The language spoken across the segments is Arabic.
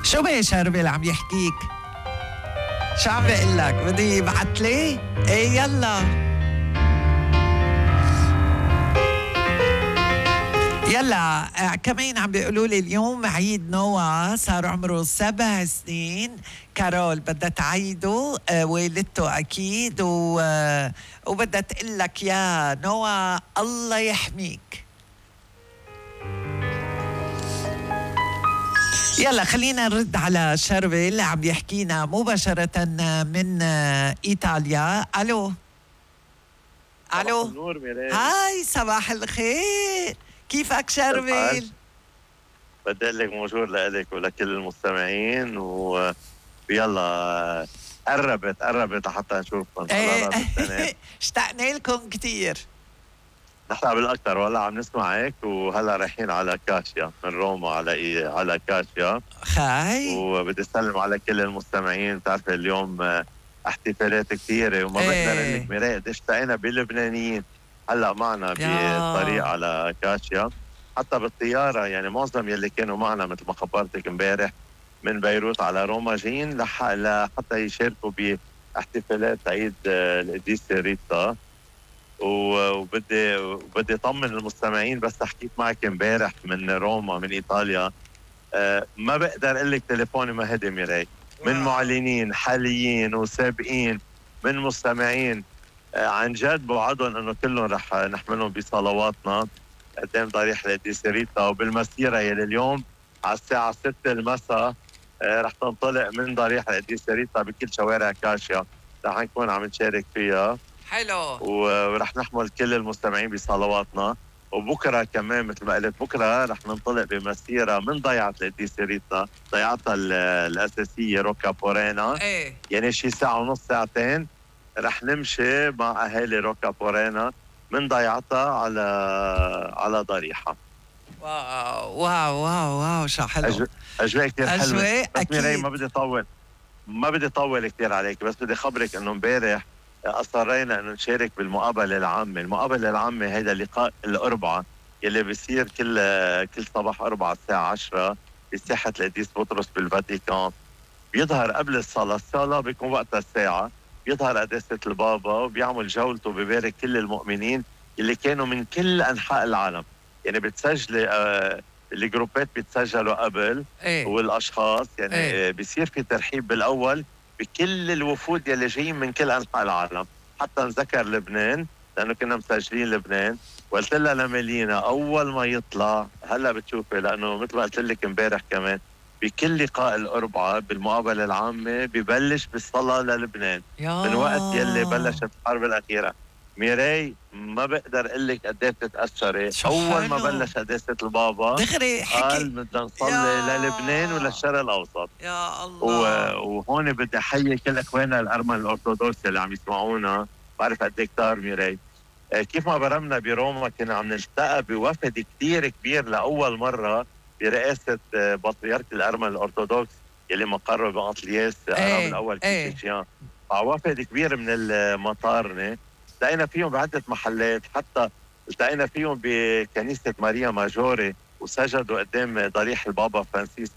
شو بيه شربل عم يحكيك؟ شو عم بقول لك؟ بدي يبعت لي؟ ايه يلا يلا. كمان عم بيقولوا لي اليوم عيد نوا، صار عمره 7 سنين. كارول بدها تعيده، والدته اكيد، وبدها تقول لك يا نوا الله يحميك. يلا خلينا نرد على شربل اللي عم يحكينا مباشرة من إيطاليا. ألو صباح النور ميراي. هاي صباح الخير، كيفك شربل؟ بدي أقول لك موجود لك ولكل المستمعين، ويلا قربت لحتى نشوفكم. اشتقنا لكم كتير. نحن بالأكثر والله عم نسمع هيك، وهلا رايحين على كاشيا من روما على كاشيا. خاي وبدي أسلم على كل المستمعين. بتعرفي اليوم احتفالات كثيرة، وما بقدر أقول لك ميراي قد اشتقينا باللبنانيين. هلا معنا بالطريق على كاشيا، حتى بالطيارة. يعني معظم يلي كانوا معنا مثل ما خبرتك امبارح من بيروت على روما جايين لحتى يشاركوا باحتفالات عيد القديسة ريتا. وبدي اطمن المستمعين، بس حكيت معك امبارح من روما من ايطاليا. ما بقدر اقول لك تليفوني ما هدي ميراي، من معلنين حاليين وسابقين، من مستمعين. عن جد بوعدهم انه كلهم رح نحملهم بصلواتنا قدام ضريح القديسة ريتا. وبالمسيرة يلي اليوم على الساعة 6 المساء رح تنطلق من ضريح القديسة ريتا بكل شوارع كاشيا، رح نكون عم نشارك فيها. حلو. ورح نحمل كل المستمعين بصلواتنا. وبكره كمان مثل ما قلت، بكره رح ننطلق بمسيره من ضيعه القديسة ريتا، ضيعتها الاساسيه روكا بورينا. يعني شي ساعه ونص ساعتين رح نمشي مع اهالي روكا بورينا من ضيعتها على ضريحه. واو واو واو واو، شو حلو. اجواء كثير حلوه. اجواء اكيد. ما بدي اطول كثير عليك، بس بدي خبرك انه امبارح اصرينا انه نشارك بالمقابله العامه. المقابله العامه هيدا اللقاء الاربعاء يلي بيصير كل صباح اربعاء الساعه 10 بساحه القديس بطرس بالفاتيكان. بيظهر قبل الصلاه بيكون وقتها الساعه، بيظهر قداسه البابا وبيعمل جولته، ببارك كل المؤمنين اللي كانوا من كل انحاء العالم. يعني بتسجلي الجروبات بيتسجلوا قبل والاشخاص يعني بيصير في ترحيب بالاول بكل الوفود يلي جايين من كل انحاء العالم. حتى نذكر لبنان لانه كنا مسجلين لبنان، وقلت لها لميلينا اول ما يطلع هلا بتشوفي، لانه مثل ما قلت لك امبارح كمان بكل لقاء الاربعاء بالمقابله العامه ببلش بالصلاه للبنان من وقت يلي بلشت الحرب الاخيره. ميراي ما بقدر اقول لك قد ايه بتتاثري. اول ما بلش قداسه البابا دغري حكي قال بدنا نصلي للبنان وللشرق الاوسط. يا الله. وهون بدي احيي كل اخواننا الارمن الارثوذكس اللي عم يسمعونا. بعرف قد ايه كتار ميراي. كيف ما برمنا بروما كنا عم نلتقى بوفد كتير كبير لاول مره برئاسه بطريرك الارمن الارثوذكس يلي مقره بأنطلياس ارام الاول كيشيان. وفد كبير من المطارنه التقينا فيهم بعدة محلات، حتى التقينا فيهم بكنيسة ماريا ماجوري وسجدوا قدام ضريح البابا فرانسيس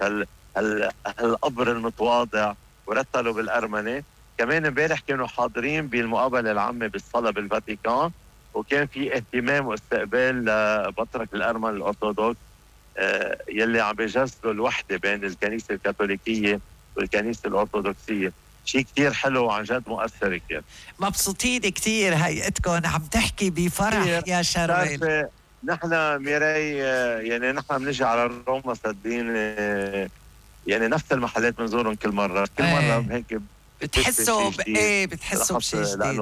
هالقبر المتواضع ورتلوا بالأرمنة. كمان امبارح كانوا حاضرين بالمقابلة العامة بالصلاة بالفاتيكان، وكان في اهتمام واستقبال لبطرك الأرمن الأرثوذكس يلي عم بيجسدوا الوحدة بين الكنيسة الكاثوليكية والكنيسة الأرثوذكسية. شيء كتير حلو وعن جد مؤثر كتير. مبسوطين كتير هيئتكم، عم تحكي بفرح يا شربل. نحن ميراي يعني نحن بنجي على روما صدقين، يعني نفس المحلات بنزورهم كل مرة هيك بتحسوا بتحسوا بشيء جديد.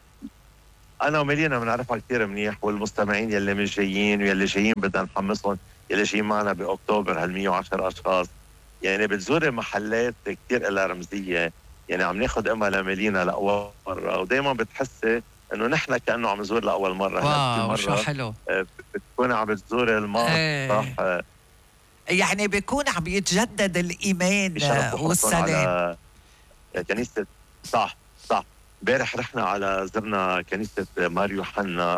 أنا وميلينا بنعرفها كتير منيح، والمستمعين يلي مش جايين ويلي جايين بدنا نحمسهم، يلي جايين معنا بأكتوبر 110 أشخاص. يعني بتزوري محلات كتير لها رمزية، يعني عم ناخد امها لميلينا لاول مره، ودائما بتحسي انه نحن كانه عم نزور لاول مره. واو شو حلو. بتكون عم تزور المسرح يعني بيكون عم يتجدد الايمان والسلام على كنيسه. صح امبارح رحنا زرنا كنيسه مار يوحنا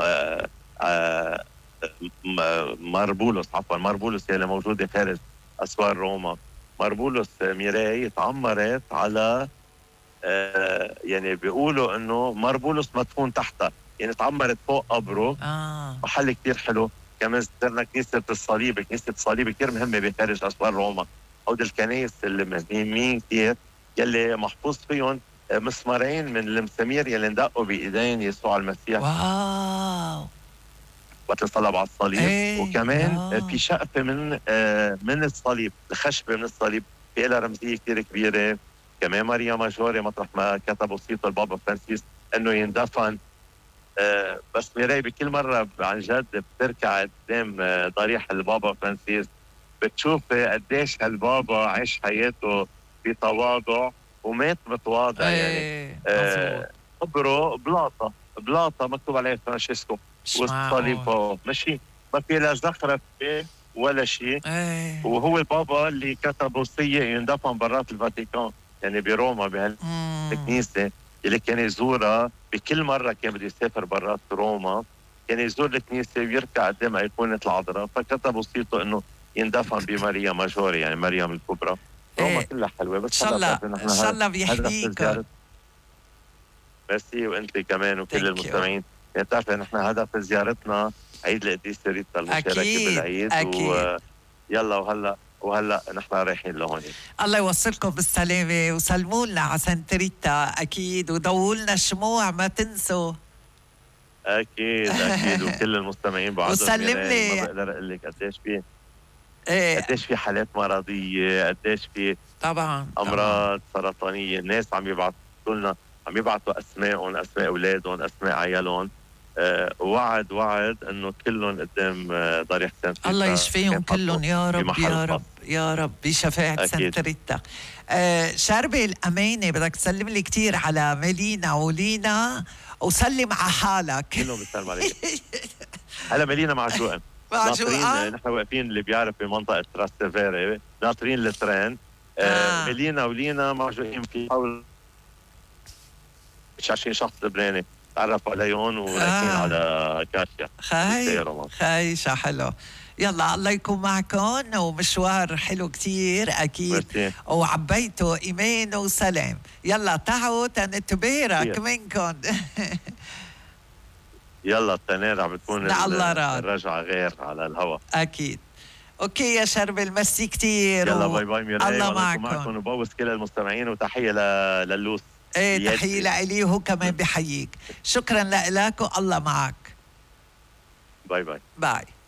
مار بولس اللي موجوده خارج اسوار روما. مربولوس ميراي تعمرت على يعني بيقولوا انه مربولوس مدفون تحتها، يعني تعمرت فوق قبره. محل كتير حلو. كمان زرنا كنيسة الصليب. كنيسة الصليب كتير مهمة بخارج أسوار روما. هودي الكنائس اللي مهمين كتير يلي محفوظ فيهم مسمارين من المسامير يلي اندقوا بإيدين يسوع المسيح واو وقت انصلب على الصليب. ايه وكمان في شقفة من الصليب، الخشبة من الصليب في لها رمزية كتير كبيرة. كمان ماريا ماجوري مطرح ما كتب وصيته البابا فرانسيس انه يندفن. بس ميراي بكل مرة عن جد بتركع قدام ضريح البابا فرانسيس بتشوف قديش هالبابا عاش حياته بتواضع ومات متواضع. يعني قبره بلاطة مكتوب عليه فرانشيسكو والصليب فوق ماشي، ما في لا زخرفة ولا شيء. وهو البابا اللي كتب وصية يندفن برات الفاتيكان، يعني بروما بهالكنيسة اللي كان يزورها بكل مرة كان بده يسافر برات روما، كان يزور الكنيسة ويركع قدام أيقونة العذراء، فكتب وصيته إنه يندفن بماريا ماجوري، يعني مريم الكبرى. روما كلها حلوة. بس إن شاء الله بيحميكم. ميرسي. وأنت كمان وكل المستمعين. يعني بتعرفي نحن هدف زيارتنا عيد القديسة ريتا، المشاركة بالعيد. يلا وهلا نحن رايحين لهون. الله يوصلكم بالسلامة وسلموا لنا على سانت ريتا أكيد، وضووا لنا الشموع ما تنسوا. أكيد وكل المستمعين بعضهم. وسلم لي. ما بقدر أقول لك قديش في حالات مرضية، قديش في طبعا أمراض سرطانية. الناس عم يبعثوا لنا، عم يبعثوا أسمائهم، أسماء أولادهم، أسماء عيالهم. وعد انه كلهم قدام ضريح سانت ريتا. الله يشفيهم كلهم يا رب يا رب يا رب بشفاعة سانت ريتا. شربي الأمانة بدك تسلم لي كتير على ميلينا ولينا وسلم على حالك. كلهم بيسلم عليك. هلا ميلينا معجوقة. ناطرين. نحن واقفين اللي بيعرف بمنطقة تراستيفيري ناطرين الترين. ميلينا ولينا معجوقين في حول 20 شخص لبناني تعرفوا عليهم ورايحين على كاشيا. خاي شو حلو. يلا الله يكون معكم ومشوار حلو كتير أكيد. وعبيتوا إيمان وسلام. يلا تعوا تنتبارك منكم. يلا التنين عم بتكون الرجعة غير على الهواء. أكيد. اوكي يا شربل ميرسي كتير. يلا باي باي ميراي. الله معكم وبوس كل المستمعين وتحية للوس. تحية لإلي وهو كمان بحييك. شكرا لك والله معك. باي باي. باي.